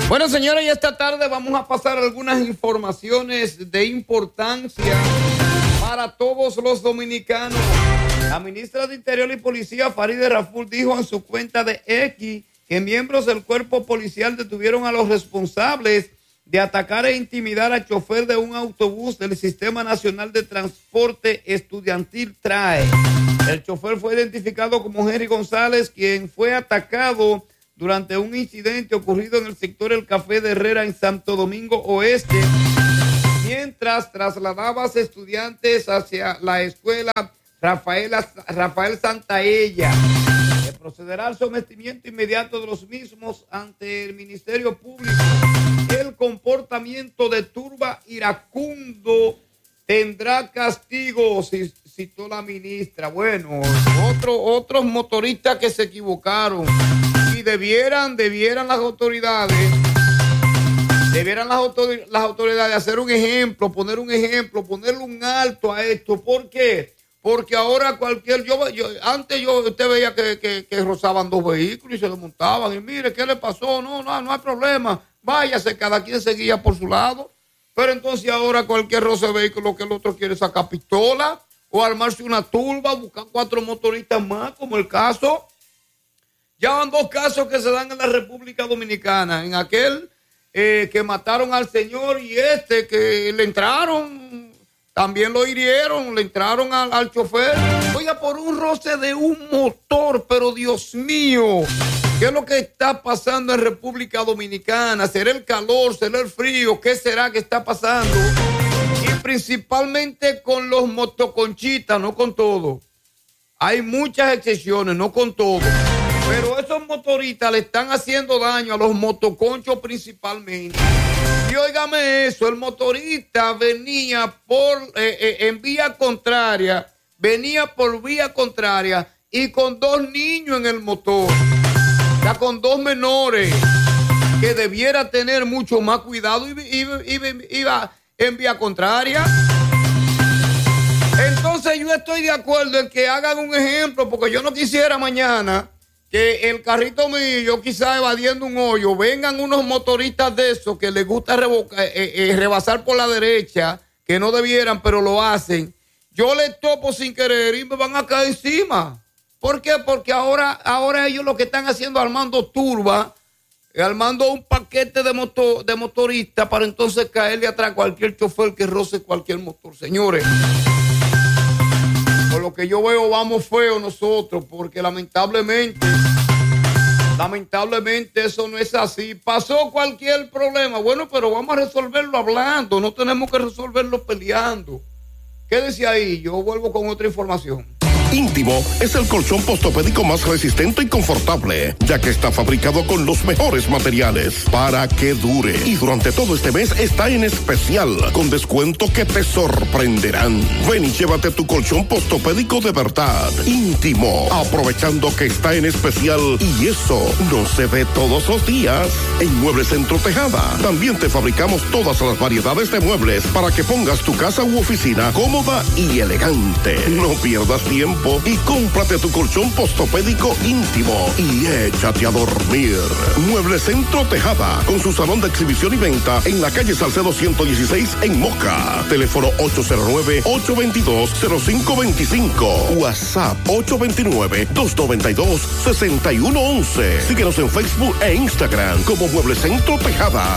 Bueno, señores, y esta tarde vamos a pasar algunas informaciones de importancia para todos los dominicanos. La ministra de Interior y Policía, Farideh Raful, dijo en su cuenta de X que miembros del cuerpo policial detuvieron a los responsables de atacar e intimidar al chofer de un autobús del Sistema Nacional de Transporte Estudiantil TRAE. El chofer fue identificado como Henry González, quien fue atacado durante un incidente ocurrido en el sector El Café de Herrera en Santo Domingo Oeste, mientras trasladaba a estudiantes hacia la escuela Rafael Santaella. Se procederá al sometimiento inmediato de los mismos ante el Ministerio Público. El comportamiento de turba iracundo tendrá castigo, citó la ministra. Bueno, otros motoristas que se equivocaron. Y debieran las autoridades hacer un ejemplo, poner un ejemplo, ponerle un alto a esto. ¿Por qué? Porque ahora antes usted veía que rozaban dos vehículos y se desmontaban y mire, ¿qué le pasó? No hay problema, váyase, cada quien seguía por su lado. Pero entonces ahora cualquier roce de vehículo que el otro quiere sacar pistola o armarse una turba, buscar 4 motoristas más, como el caso. Ya van 2 casos que se dan en la República Dominicana. En aquel que mataron al señor y que le entraron, también lo hirieron, le entraron al chofer. Oiga, por un roce de un motor, pero Dios mío, ¿qué es lo que está pasando en República Dominicana? ¿Será el calor? ¿Será el frío? ¿Qué será que está pasando? Y principalmente con los motoconchitas, no con todo. Hay muchas excepciones, no con todo. Pero esos motoristas le están haciendo daño a los motoconchos principalmente. Y óigame eso, el motorista venía por vía contraria y con 2 niños en el motor. Ya con 2 menores que debiera tener mucho más cuidado y iba en vía contraria. Entonces yo estoy de acuerdo en que hagan un ejemplo, porque yo no quisiera mañana que el carrito mío, quizá evadiendo un hoyo, vengan unos motoristas de esos que les gusta rebasar por la derecha, que no debieran, pero lo hacen. Yo les topo sin querer y me van a caer encima. ¿Por qué? Porque ahora ellos lo que están haciendo, armando turba, armando un paquete de motoristas para entonces caerle atrás a cualquier chofer que roce cualquier motor. Señores, por lo que yo veo, vamos feos nosotros, porque lamentablemente eso no es así. Pasó cualquier problema, bueno, pero vamos a resolverlo hablando, no tenemos que resolverlo peleando. Quédese ahí, yo vuelvo con otra información. Íntimo es el colchón postopédico más resistente y confortable, ya que está fabricado con los mejores materiales para que dure. Y durante todo este mes está en especial, con descuento que te sorprenderán. Ven y llévate tu colchón postopédico de verdad. Íntimo, aprovechando que está en especial, y eso no se ve todos los días. En Muebles Centro Tejada también te fabricamos todas las variedades de muebles para que pongas tu casa u oficina cómoda y elegante. No pierdas tiempo y cómprate tu colchón postopédico Íntimo y échate a dormir. Mueble Centro Tejada, con su salón de exhibición y venta en la calle Salcedo 116 en Moca. Teléfono 809-822-0525. WhatsApp 829-292-6111. Síguenos en Facebook e Instagram como Mueble Centro Tejada.